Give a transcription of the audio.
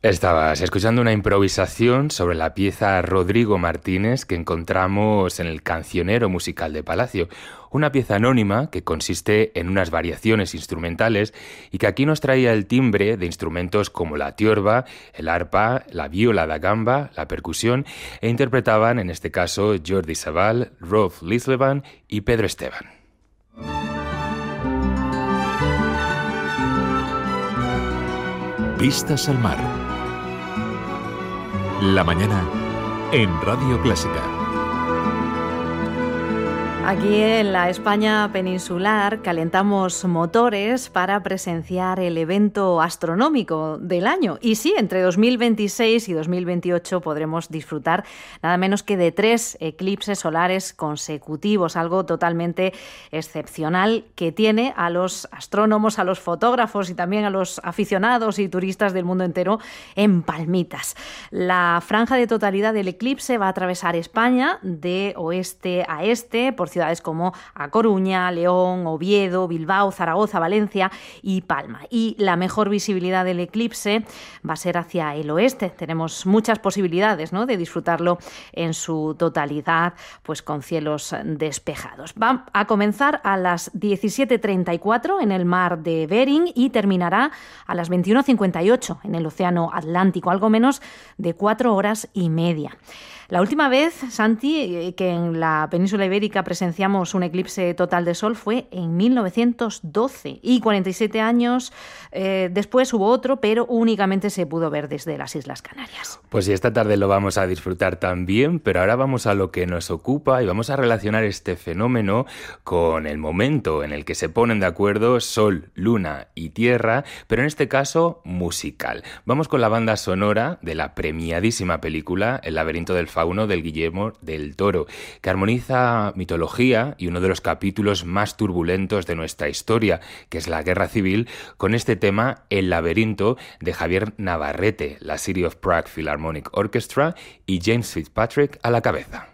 Estabas escuchando una improvisación sobre la pieza Rodrigo Martínez que encontramos en el Cancionero Musical de Palacio, una pieza anónima que consiste en unas variaciones instrumentales y que aquí nos traía el timbre de instrumentos como la tiorba, el arpa, la viola da gamba, la percusión, e interpretaban en este caso Jordi Savall, Rolf Lislevan y Pedro Esteban. Vistas al mar. La mañana en Radio Clásica. Aquí en la España peninsular calentamos motores para presenciar el evento astronómico del año. Y sí, entre 2026 y 2028 podremos disfrutar nada menos que de 3 eclipses solares consecutivos, algo totalmente excepcional que tiene a los astrónomos, a los fotógrafos y también a los aficionados y turistas del mundo entero en palmitas. La franja de totalidad del eclipse va a atravesar España de oeste a este, por ciudades como A Coruña, León, Oviedo, Bilbao, Zaragoza, Valencia y Palma. Y la mejor visibilidad del eclipse va a ser hacia el oeste. Tenemos muchas posibilidades, ¿no?, de disfrutarlo en su totalidad, pues con cielos despejados. Va a comenzar a las 17:34 en el mar de Bering y terminará a las 21:58 en el océano Atlántico, algo menos de 4 horas y media. La última vez, Santi, que en la península ibérica presenciamos un eclipse total de sol fue en 1912 y 47 años después hubo otro, pero únicamente se pudo ver desde las Islas Canarias. Pues sí, esta tarde lo vamos a disfrutar también, pero ahora vamos a lo que nos ocupa y vamos a relacionar este fenómeno con el momento en el que se ponen de acuerdo Sol, Luna y Tierra, pero en este caso musical. Vamos con la banda sonora de la premiadísima película El laberinto del fauno del Guillermo del Toro, que armoniza mitología y uno de los capítulos más turbulentos de nuestra historia, que es la Guerra Civil, con este tema El laberinto de Javier Navarrete, la City of Prague Philharmonic Orchestra y James Fitzpatrick a la cabeza.